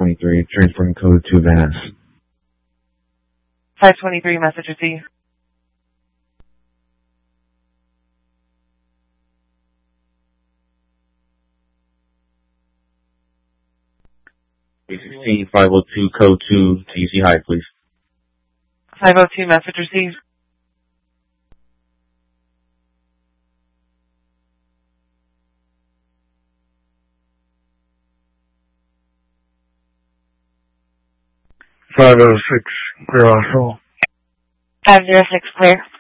523, transferring code to Van Ness. 523, message received. A16, 502, code 2, TC High, please. 502, message received. Clear also. 506, clear.